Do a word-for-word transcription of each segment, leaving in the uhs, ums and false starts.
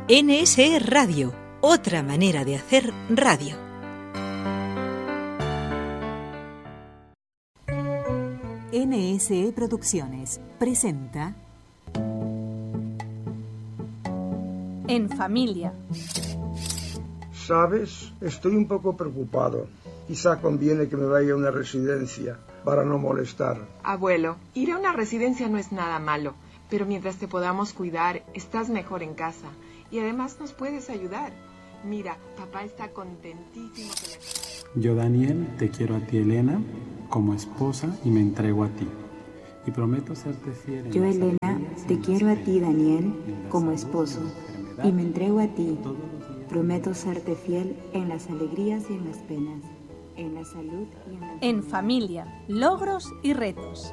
N S E Radio, otra manera de hacer radio. N S E Producciones presenta En familia. ¿Sabes? Estoy un poco preocupado. Quizá conviene que me vaya a una residencia para no molestar. Abuelo, ir a una residencia no es nada malo, pero mientras te podamos cuidar, estás mejor en casa. Y además nos puedes ayudar. Mira, papá está contentísimo que le... Yo, Daniel, te quiero a ti, Elena, como esposa y me entrego a ti. Y prometo serte fiel. En Yo, las Elena, alegrías, te en quiero las a ti, penas, Daniel, en la como salud, esposo. en la enfermedad, Y me entrego a ti. todos los días. Prometo serte fiel en las alegrías y en las penas, en la salud y en la En enfermedad. familia, logros y retos.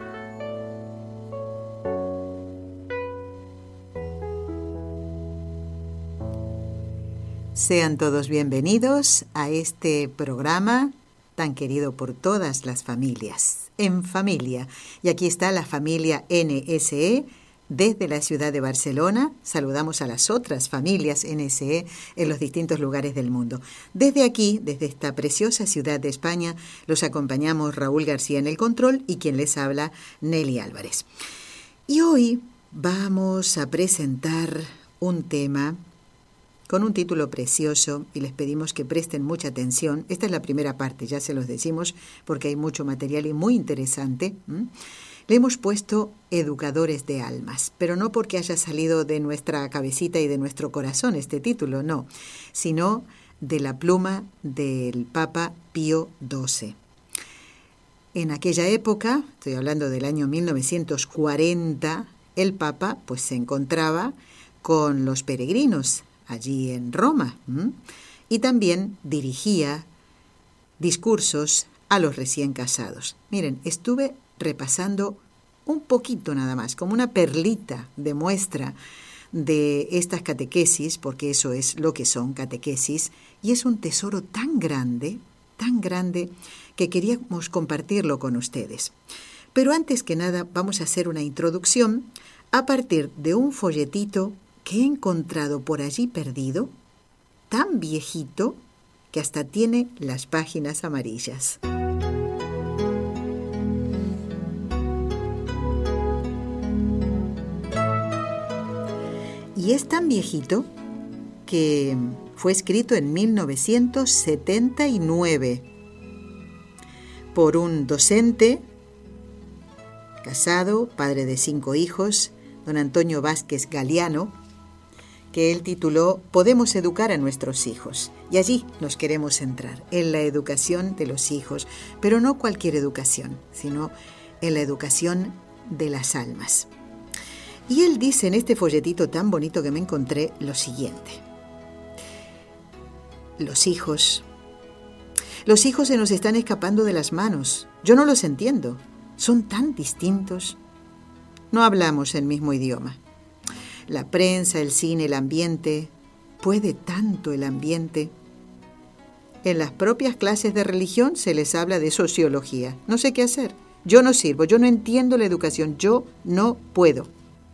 Sean todos bienvenidos a este programa tan querido por todas las familias, En Familia. Y aquí está la familia N S E desde la ciudad de Barcelona. Saludamos a las otras familias N S E en los distintos lugares del mundo. Desde aquí, desde esta preciosa ciudad de España, los acompañamos Raúl García en el control y quien les habla, Nelly Álvarez. Y hoy vamos a presentar un tema con un título precioso y les pedimos que presten mucha atención. Esta es la primera parte, ya se los decimos, porque hay mucho material y muy interesante. ¿Mm? Le hemos puesto Educadores de Almas, pero no porque haya salido de nuestra cabecita y de nuestro corazón este título, no, sino de la pluma del Papa Pío doce. En aquella época, estoy hablando del año mil novecientos cuarenta, el Papa pues se encontraba con los peregrinos allí en Roma, ¿m? y también dirigía discursos a los recién casados. Miren, estuve repasando un poquito nada más, como una perlita de muestra de estas catequesis, porque eso es lo que son catequesis, y es un tesoro tan grande, tan grande, que queríamos compartirlo con ustedes. Pero antes que nada vamos a hacer una introducción a partir de un folletito que he encontrado por allí perdido, tan viejito que hasta tiene las páginas amarillas. Y es tan viejito que fue escrito en mil novecientos setenta y nueve por un docente casado, padre de cinco hijos, don Antonio Vázquez Galiano, que él tituló Podemos educar a nuestros hijos. Y allí nos queremos centrar, en la educación de los hijos, pero no cualquier educación, sino en la educación de las almas. Y él dice en este folletito tan bonito que me encontré lo siguiente. Los hijos, los hijos se nos están escapando de las manos. Yo no los entiendo. Son tan distintos. No hablamos el mismo idioma. La prensa, el cine, el ambiente, puede tanto el ambiente. En las propias clases de religión se les habla de sociología. No sé qué hacer. Yo no sirvo, yo no entiendo la educación, yo no puedo.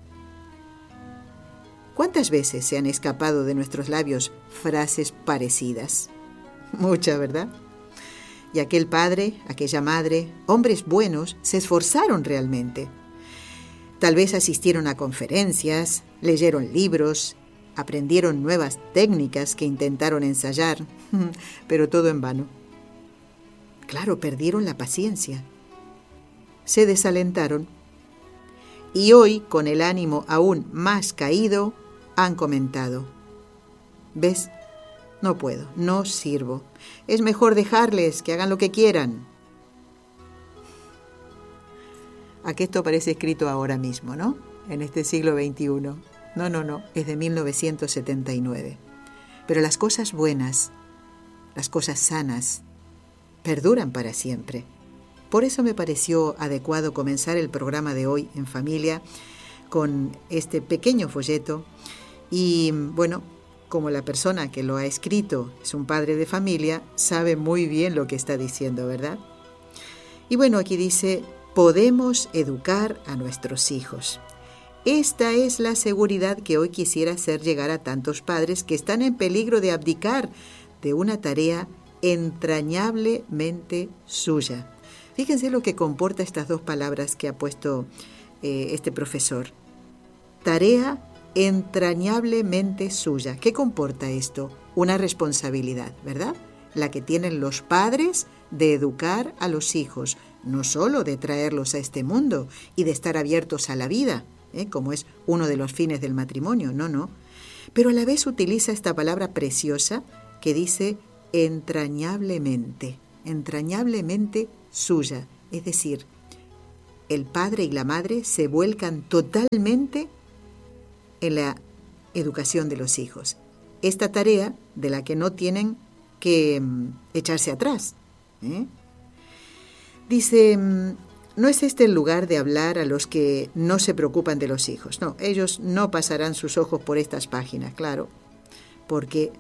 ¿Cuántas veces se han escapado de nuestros labios frases parecidas? Muchas, ¿verdad? Y aquel padre, aquella madre, hombres buenos, se esforzaron realmente. Tal vez asistieron a conferencias, leyeron libros, aprendieron nuevas técnicas que intentaron ensayar, pero todo en vano. Claro, perdieron la paciencia. Se desalentaron. Y hoy, con el ánimo aún más caído, han comentado: ¿ves? No puedo, no sirvo. Es mejor dejarles que hagan lo que quieran. ¿A qué esto parece escrito ahora mismo, no? En este siglo veintiuno. No, no, no, es de mil novecientos setenta y nueve. Pero las cosas buenas, las cosas sanas, perduran para siempre. Por eso me pareció adecuado comenzar el programa de hoy en familia con este pequeño folleto. Y bueno, como la persona que lo ha escrito es un padre de familia, sabe muy bien lo que está diciendo, ¿verdad? Y bueno, aquí dice: podemos educar a nuestros hijos. Esta es la seguridad que hoy quisiera hacer llegar a tantos padres que están en peligro de abdicar de una tarea entrañablemente suya. Fíjense lo que comporta estas dos palabras que ha puesto eh, este profesor. Tarea entrañablemente suya. ¿Qué comporta esto? Una responsabilidad, ¿verdad? La que tienen los padres de educar a los hijos, no solo de traerlos a este mundo y de estar abiertos a la vida, ¿eh? como es uno de los fines del matrimonio, no, no. Pero a la vez utiliza esta palabra preciosa que dice entrañablemente, entrañablemente suya. Es decir, el padre y la madre se vuelcan totalmente en la educación de los hijos. Esta tarea de la que no tienen que um, echarse atrás. ¿eh? Dice, no es este el lugar de hablar a los que no se preocupan de los hijos. No, ellos no pasarán sus ojos por estas páginas, claro, porque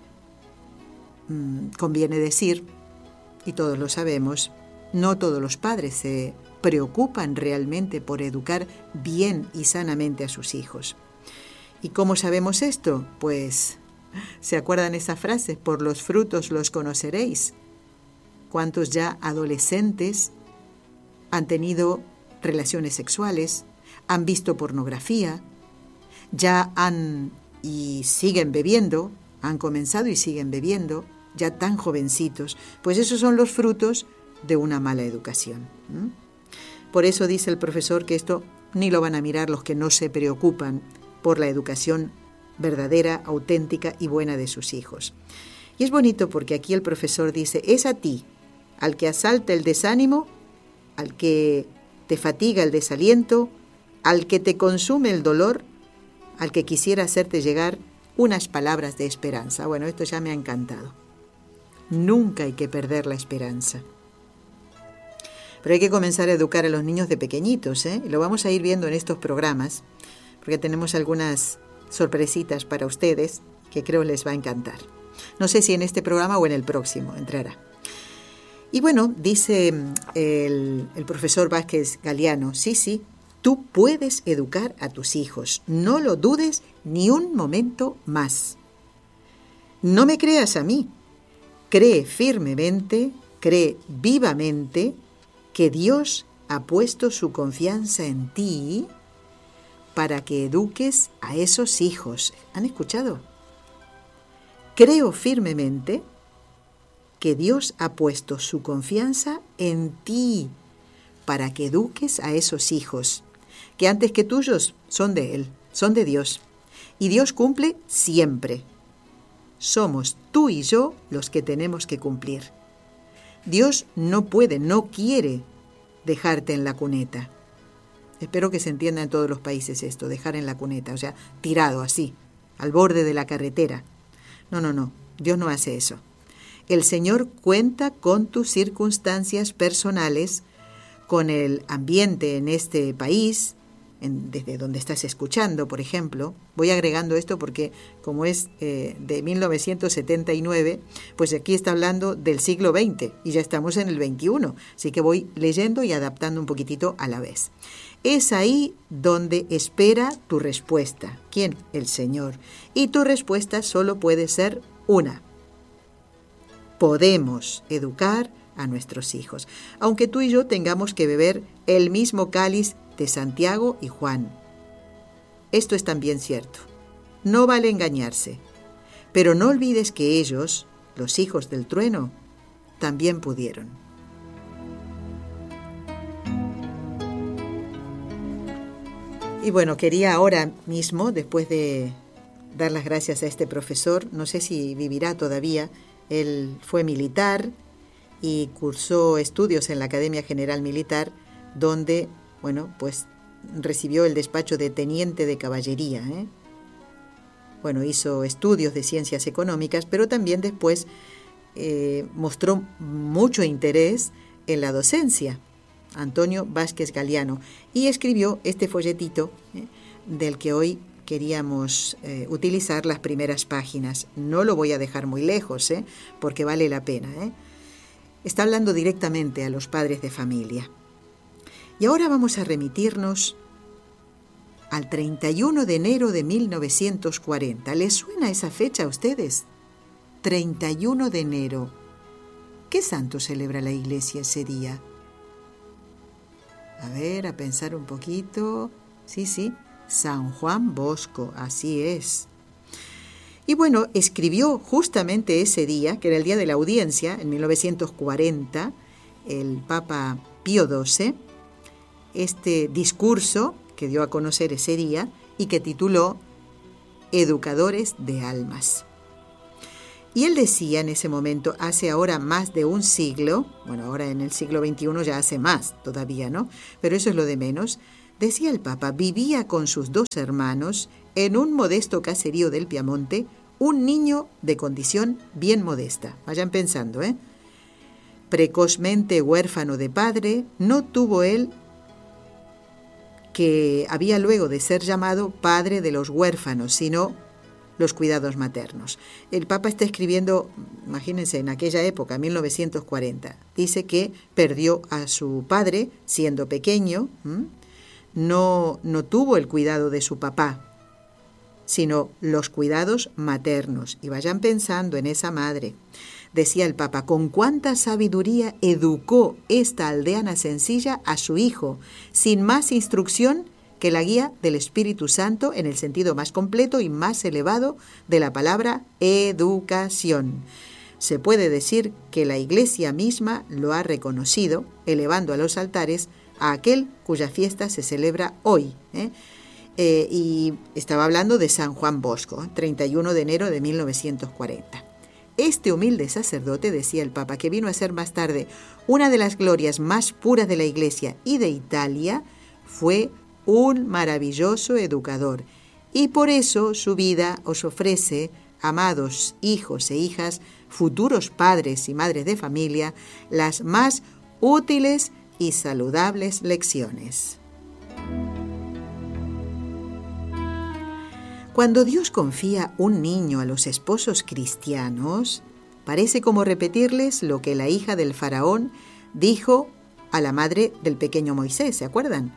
um, conviene decir, y todos lo sabemos, no todos los padres se preocupan realmente por educar bien y sanamente a sus hijos. ¿Y cómo sabemos esto? Pues, ¿se acuerdan esa frase? Por los frutos los conoceréis. ¿Cuántos ya adolescentes han tenido relaciones sexuales, han visto pornografía, ya han y siguen bebiendo, han comenzado y siguen bebiendo, ya tan jovencitos? Pues esos son los frutos de una mala educación. ¿Mm? Por eso dice el profesor que esto ni lo van a mirar los que no se preocupan por la educación verdadera, auténtica y buena de sus hijos. Y es bonito porque aquí el profesor dice, es a ti, al que asalta el desánimo, al que te fatiga el desaliento, al que te consume el dolor, al que quisiera hacerte llegar unas palabras de esperanza. Bueno, esto ya me ha encantado. Nunca hay que perder la esperanza. Pero hay que comenzar a educar a los niños de pequeñitos, ¿eh? Y lo vamos a ir viendo en estos programas, porque tenemos algunas sorpresitas para ustedes que creo les va a encantar. No sé si en este programa o en el próximo entrará. Y bueno, dice el, el profesor Vázquez Galiano, sí, sí, tú puedes educar a tus hijos, no lo dudes ni un momento más. No me creas a mí, cree firmemente, cree vivamente que Dios ha puesto su confianza en ti para que eduques a esos hijos. ¿Han escuchado? Creo firmemente que Dios ha puesto su confianza en ti para que eduques a esos hijos, que antes que tuyos son de Él, son de Dios. Y Dios cumple siempre. Somos tú y yo los que tenemos que cumplir. Dios no puede, no quiere dejarte en la cuneta. Espero que se entienda en todos los países esto, dejar en la cuneta, o sea, tirado así, al borde de la carretera. No, no, no, Dios no hace eso. El Señor cuenta con tus circunstancias personales, con el ambiente en este país, en, desde donde estás escuchando, por ejemplo. Voy agregando esto porque como es eh, de mil novecientos setenta y nueve, pues aquí está hablando del siglo veinte y ya estamos en el veintiuno, así que voy leyendo y adaptando un poquitito a la vez. Es ahí donde espera tu respuesta. ¿Quién? El Señor. Y tu respuesta solo puede ser una. Podemos educar a nuestros hijos, aunque tú y yo tengamos que beber el mismo cáliz de Santiago y Juan. Esto es también cierto. No vale engañarse, pero no olvides que ellos, los hijos del trueno, también pudieron. Y bueno, quería ahora mismo, después de dar las gracias a este profesor, no sé si vivirá todavía, él fue militar y cursó estudios en la Academia General Militar, donde, bueno, pues recibió el despacho de teniente de caballería, ¿eh? Bueno, hizo estudios de ciencias económicas, pero también después eh, mostró mucho interés en la docencia. Antonio Vázquez Galiano, y escribió este folletito eh, del que hoy queríamos eh, utilizar las primeras páginas. No lo voy a dejar muy lejos, eh, porque vale la pena. Eh. Está hablando directamente a los padres de familia. Y ahora vamos a remitirnos al treinta y uno de enero de mil novecientos cuarenta. ¿Les suena esa fecha a ustedes? treinta y uno de enero. ¿Qué santo celebra la iglesia ese día? A ver, a pensar un poquito. Sí, sí, San Juan Bosco, así es. Y bueno, escribió justamente ese día, que era el día de la audiencia, en mil novecientos cuarenta, el Papa Pío doce, este discurso que dio a conocer ese día y que tituló Educadores de Almas. Y él decía en ese momento, hace ahora más de un siglo, bueno, ahora en el siglo veintiuno ya hace más todavía, ¿no? Pero eso es lo de menos. Decía el Papa, vivía con sus dos hermanos en un modesto caserío del Piamonte, un niño de condición bien modesta. Vayan pensando, ¿eh? Precozmente huérfano de padre, no tuvo él que había luego de ser llamado padre de los huérfanos, sino los cuidados maternos. El Papa está escribiendo, imagínense, en aquella época, mil novecientos cuarenta, dice que perdió a su padre siendo pequeño, ¿m? no, no tuvo el cuidado de su papá, sino los cuidados maternos. Y vayan pensando en esa madre. Decía el Papa, con cuánta sabiduría educó esta aldeana sencilla a su hijo, sin más instrucción que la guía del Espíritu Santo en el sentido más completo y más elevado de la palabra educación. Se puede decir que la Iglesia misma lo ha reconocido, elevando a los altares a aquel cuya fiesta se celebra hoy. ¿eh? Eh, y estaba hablando de San Juan Bosco, treinta y uno de enero de mil novecientos cuarenta. Este humilde sacerdote, decía el Papa, que vino a ser más tarde una de las glorias más puras de la Iglesia y de Italia, fue un maravilloso educador. Y por eso su vida os ofrece, amados hijos e hijas, futuros padres y madres de familia, las más útiles y saludables lecciones. Cuando Dios confía un niño a los esposos cristianos, parece como repetirles lo que la hija del faraón dijo a la madre del pequeño Moisés, ¿se acuerdan?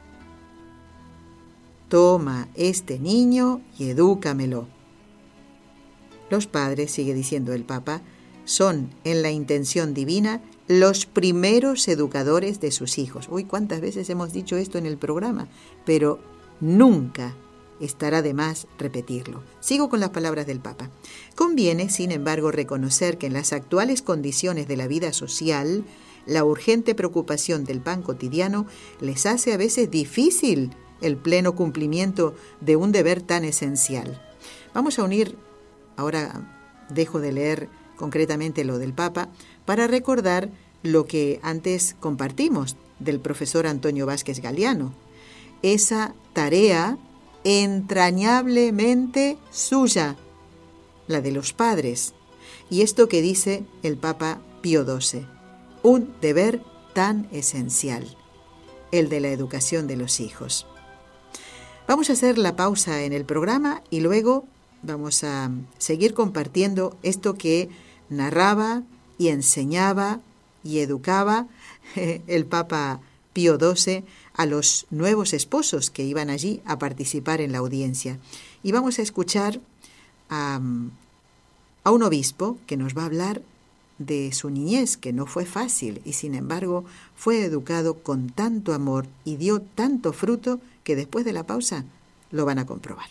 Toma este niño y edúcamelo. Los padres, sigue diciendo el Papa, son en la intención divina los primeros educadores de sus hijos. Uy, cuántas veces hemos dicho esto en el programa, pero nunca estará de más repetirlo. Sigo con las palabras del Papa. Conviene, sin embargo, reconocer que en las actuales condiciones de la vida social, la urgente preocupación del pan cotidiano les hace a veces difícil el pleno cumplimiento de un deber tan esencial. Vamos a unir, ahora dejo de leer concretamente lo del Papa, para recordar lo que antes compartimos del profesor Antonio Vázquez Galiano. Esa tarea entrañablemente suya, la de los padres. Y esto que dice el Papa Pío doce, un deber tan esencial, el de la educación de los hijos. Vamos a hacer la pausa en el programa y luego vamos a seguir compartiendo esto que narraba y enseñaba y educaba el Papa Pío doce a los nuevos esposos que iban allí a participar en la audiencia. Y vamos a escuchar a, a un obispo que nos va a hablar de su niñez, que no fue fácil y sin embargo fue educado con tanto amor y dio tanto fruto que después de la pausa lo van a comprobar.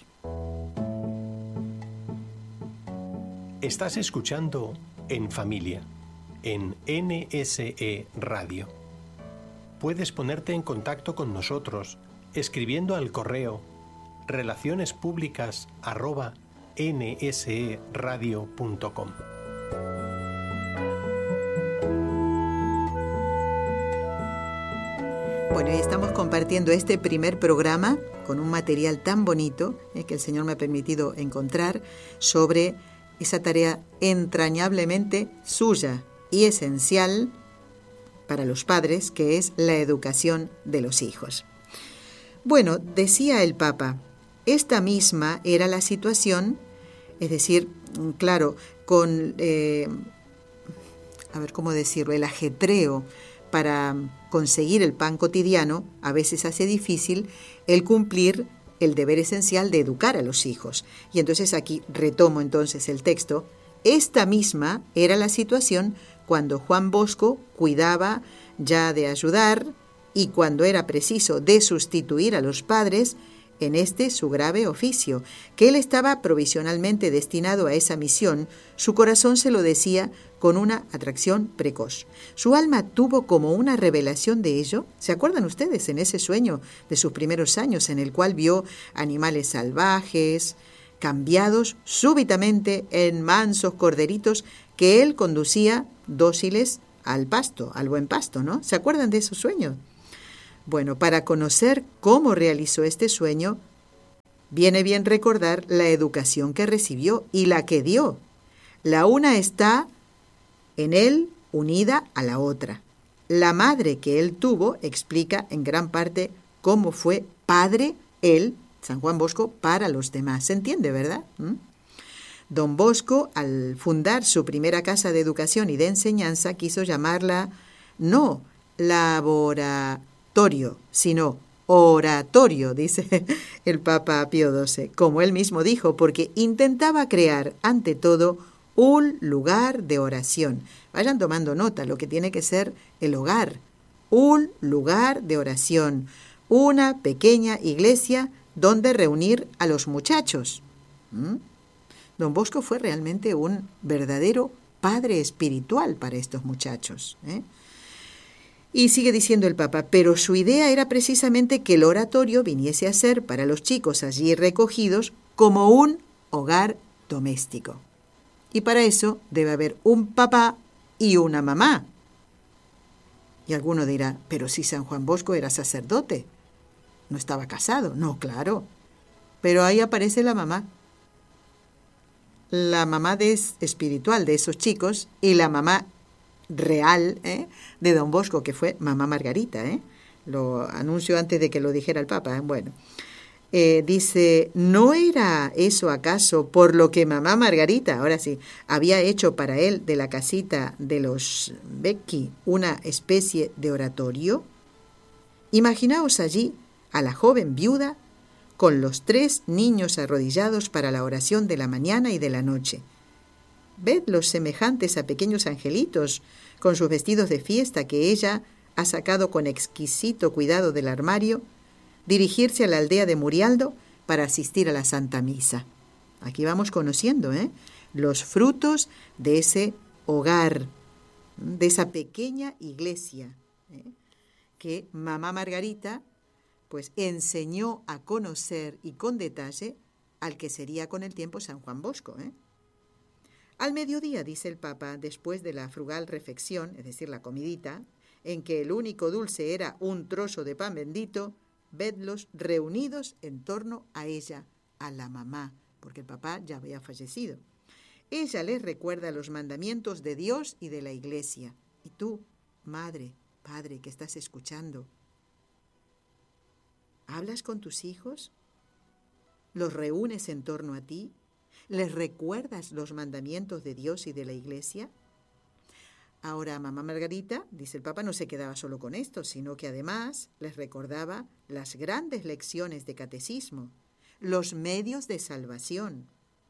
Estás escuchando En Familia, en N S E Radio. Puedes ponerte en contacto con nosotros escribiendo al correo relaciones públicas arroba n s e radio punto com. Bueno, y estamos compartiendo este primer programa con un material tan bonito eh, que el Señor me ha permitido encontrar sobre esa tarea entrañablemente suya y esencial para los padres, que es la educación de los hijos. Bueno, decía el Papa, esta misma era la situación, es decir, claro, con, eh, a ver cómo decirlo, el ajetreo para conseguir el pan cotidiano, a veces hace difícil el cumplir el deber esencial de educar a los hijos. Y entonces aquí retomo entonces el texto. Esta misma era la situación cuando Juan Bosco cuidaba ya de ayudar y cuando era preciso de sustituir a los padres en este su grave oficio, que él estaba provisionalmente destinado a esa misión. Su corazón se lo decía con una atracción precoz. Su alma tuvo como una revelación de ello. ¿Se acuerdan ustedes en ese sueño de sus primeros años en el cual vio animales salvajes, cambiados súbitamente en mansos corderitos que él conducía dóciles al pasto, al buen pasto, ¿no? ¿Se acuerdan de esos sueños? Bueno, para conocer cómo realizó este sueño, viene bien recordar la educación que recibió y la que dio. La una está en él unida a la otra. La madre que él tuvo explica en gran parte cómo fue padre él, San Juan Bosco, para los demás. ¿Se entiende, verdad? ¿Mm? Don Bosco, al fundar su primera casa de educación y de enseñanza, quiso llamarla no laboratorio, sino oratorio, dice el Papa Pío doce, como él mismo dijo, porque intentaba crear, ante todo, un lugar de oración. Vayan tomando nota, lo que tiene que ser el hogar, un lugar de oración, una pequeña iglesia donde reunir a los muchachos. ¿Mm? Don Bosco fue realmente un verdadero padre espiritual para estos muchachos, ¿eh? Y sigue diciendo el Papa, pero su idea era precisamente que el oratorio viniese a ser para los chicos allí recogidos como un hogar doméstico. Y para eso debe haber un papá y una mamá. Y alguno dirá, pero si San Juan Bosco era sacerdote, no estaba casado. No, claro. Pero ahí aparece la mamá. La mamá de, espiritual de esos chicos y la mamá real ¿eh? de Don Bosco, que fue mamá Margarita. ¿eh? Lo anuncio antes de que lo dijera el Papa. ¿eh? Bueno, eh, dice, ¿no era eso acaso por lo que mamá Margarita, ahora sí, había hecho para él de la casita de los Becchi una especie de oratorio? Imaginaos allí a la joven viuda con los tres niños arrodillados para la oración de la mañana y de la noche. Vedlos semejantes a pequeños angelitos, con sus vestidos de fiesta que ella ha sacado con exquisito cuidado del armario, dirigirse a la aldea de Murialdo para asistir a la Santa Misa. Aquí vamos conociendo ¿eh? los frutos de ese hogar, de esa pequeña iglesia ¿eh? que mamá Margarita pues enseñó a conocer y con detalle al que sería con el tiempo San Juan Bosco. ¿eh? Al mediodía, dice el Papa, después de la frugal refección, es decir, la comidita, en que el único dulce era un trozo de pan bendito, vedlos reunidos en torno a ella, a la mamá, porque el papá ya había fallecido. Ella les recuerda los mandamientos de Dios y de la Iglesia. Y tú, madre, padre, que estás escuchando, ¿hablas con tus hijos? ¿Los reúnes en torno a ti? ¿Les recuerdas los mandamientos de Dios y de la Iglesia? Ahora, mamá Margarita, dice el Papa, no se quedaba solo con esto, sino que además les recordaba las grandes lecciones de catecismo, los medios de salvación.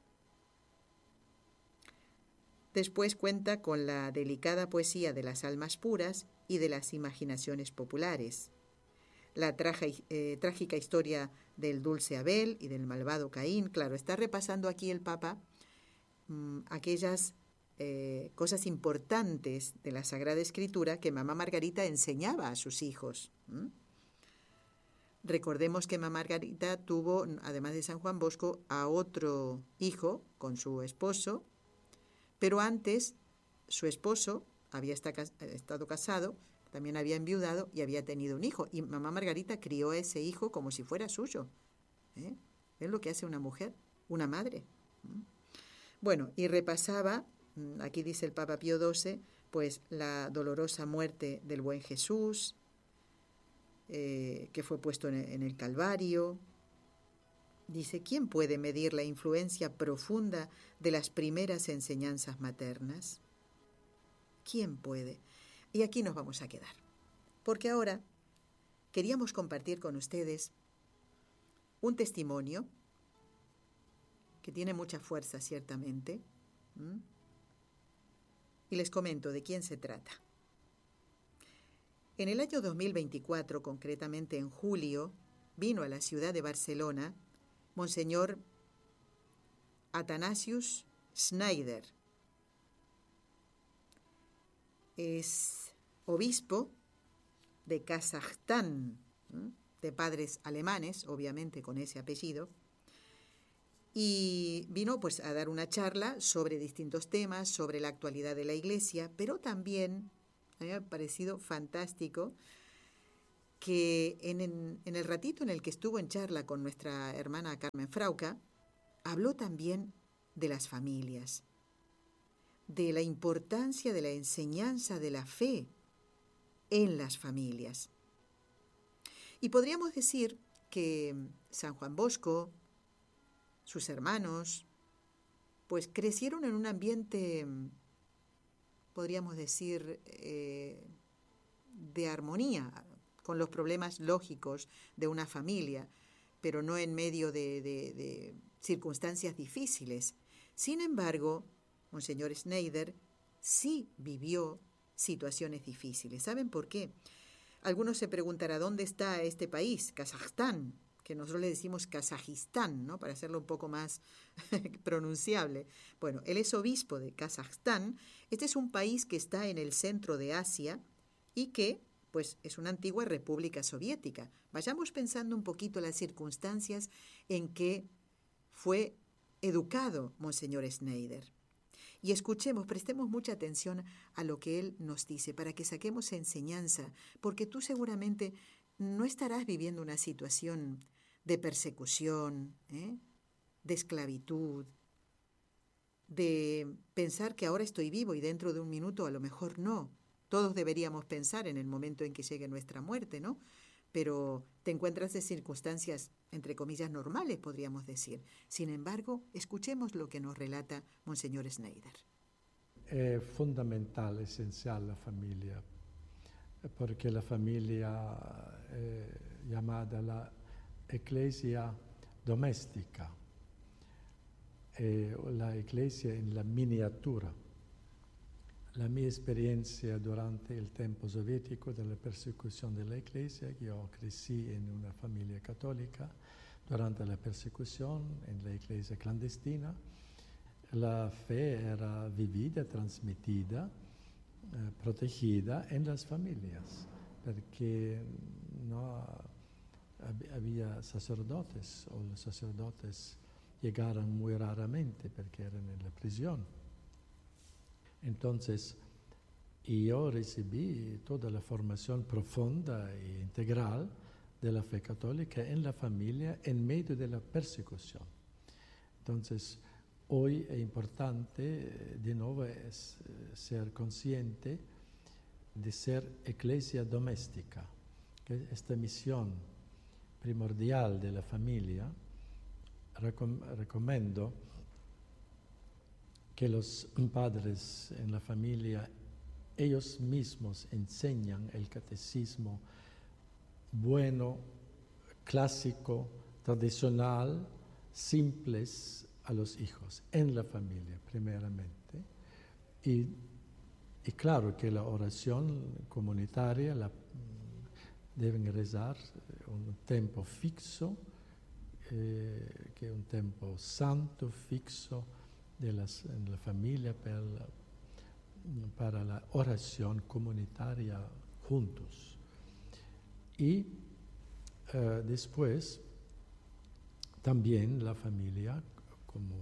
Después cuenta con la delicada poesía de las almas puras y de las imaginaciones populares, la traja, eh, trágica historia del dulce Abel y del malvado Caín. Claro, está repasando aquí el Papa mmm, aquellas eh, cosas importantes de la Sagrada Escritura que mamá Margarita enseñaba a sus hijos. ¿Mm? Recordemos que mamá Margarita tuvo, además de San Juan Bosco, a otro hijo con su esposo, pero antes su esposo había estado casado, también había enviudado y había tenido un hijo. Y mamá Margarita crió a ese hijo como si fuera suyo. ¿Eh? Es lo que hace una mujer, una madre. ¿Mm? Bueno, y repasaba, aquí dice el Papa Pío doce, pues la dolorosa muerte del buen Jesús, eh, que fue puesto en el, en el Calvario. Dice, ¿quién puede medir la influencia profunda de las primeras enseñanzas maternas? ¿Quién puede? Y aquí nos vamos a quedar, porque ahora queríamos compartir con ustedes un testimonio que tiene mucha fuerza, ciertamente. ¿Mm? Y les comento de quién se trata. En el año dos mil veinticuatro, concretamente en julio, vino a la ciudad de Barcelona Monseñor Athanasius Schneider. Es obispo de Kazajstán, de padres alemanes, obviamente con ese apellido, y vino pues a dar una charla sobre distintos temas, sobre la actualidad de la Iglesia, pero también a mí me ha parecido fantástico que en, en, en el ratito en el que estuvo en charla con nuestra hermana Carmen Frauca, habló también de las familias, de la importancia de la enseñanza de la fe en las familias. Y podríamos decir que San Juan Bosco, sus hermanos, pues crecieron en un ambiente, podríamos decir, eh, de armonía, con los problemas lógicos de una familia, pero no en medio de, de, de circunstancias difíciles. Sin embargo, Monseñor Schneider sí vivió situaciones difíciles. ¿Saben por qué? Algunos se preguntarán, ¿dónde está este país? Kazajstán, que nosotros le decimos Kazajistán, ¿no? Para hacerlo un poco más pronunciable. Bueno, él es obispo de Kazajstán. Este es un país que está en el centro de Asia y que, pues, es una antigua república soviética. Vayamos pensando un poquito las circunstancias en que fue educado Monseñor Schneider. Y escuchemos, prestemos mucha atención a lo que él nos dice para que saquemos enseñanza, porque tú seguramente no estarás viviendo una situación de persecución, ¿eh? de esclavitud, de pensar que ahora estoy vivo y dentro de un minuto a lo mejor no. Todos deberíamos pensar en el momento en que llegue nuestra muerte, ¿no? Pero te encuentras en circunstancias, entre comillas, normales, podríamos decir. Sin embargo, escuchemos lo que nos relata Monseñor Schneider. Es fundamental, esencial la familia, porque la familia es llamada la Iglesia doméstica, la Iglesia en la miniatura. La mia experiencia durante il tempo sovietico della persecuzione della Iglesia, io cresci in una famiglia cattolica, durante la persecuzione en la Iglesia clandestina, la fe era vivida, transmitida, eh, protegida en las familias, perché no había sacerdotes, o los sacerdotes llegaron muy raramente perché erano en la prisión. Entonces, yo recibí toda la formación profunda e integral de la fe católica en la familia en medio de la persecución. Entonces, hoy es importante, de nuevo, es ser consciente de ser iglesia doméstica, que esta misión primordial de la familia, recom- recomiendo que los padres en la familia, ellos mismos enseñan el catecismo bueno, clásico, tradicional, simples a los hijos, en la familia primeramente. Y, y claro que la oración comunitaria la, deben rezar un tiempo fixo, eh, que es un tiempo santo, fixo, de las, en la familia para la, para la oración comunitaria juntos. Y uh, después también la familia, como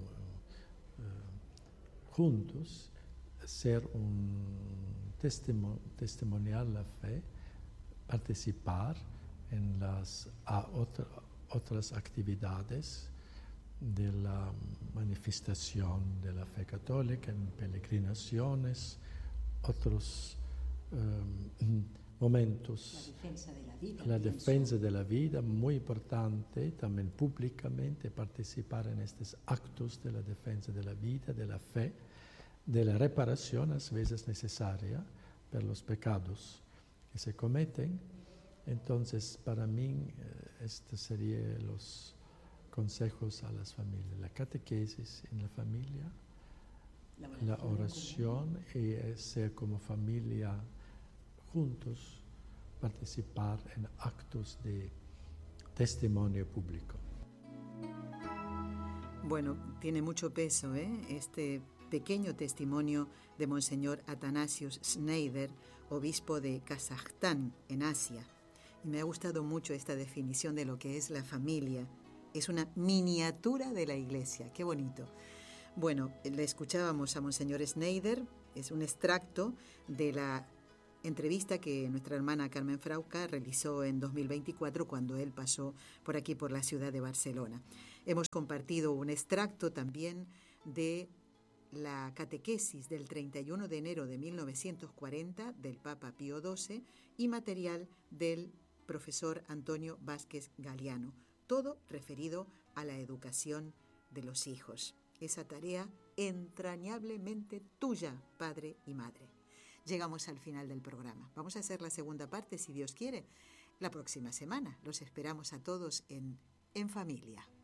uh, juntos, ser un testimo, testimoniar la fe, participar en las a otra, otras actividades de la manifestación de la fe católica en peregrinaciones, otros um, momentos. La defensa de la vida. La defensa de la vida, muy importante, también públicamente participar en estos actos de la defensa de la vida, de la fe, de la reparación, a veces necesaria, por los pecados que se cometen. Entonces, para mí, estos serían los consejos a las familias, la catequesis en la familia, la oración y ser como familia juntos, participar en actos de testimonio público. Bueno, tiene mucho peso, ¿eh? Este pequeño testimonio de Monseñor Athanasius Schneider, obispo de Kazajstán, en Asia. Y me ha gustado mucho esta definición de lo que es la familia. Es una miniatura de la Iglesia. ¡Qué bonito! Bueno, le escuchábamos a Monseñor Schneider, es un extracto de la entrevista que nuestra hermana Carmen Frauca realizó en dos mil veinticuatro cuando él pasó por aquí, por la ciudad de Barcelona. Hemos compartido un extracto también de la catequesis del treinta y uno de enero de mil novecientos cuarenta del Papa Pío doce y material del profesor Antonio Vázquez Galiano, todo referido a la educación de los hijos. Esa tarea entrañablemente tuya, padre y madre. Llegamos al final del programa. Vamos a hacer la segunda parte, si Dios quiere, la próxima semana. Los esperamos a todos en En Familia.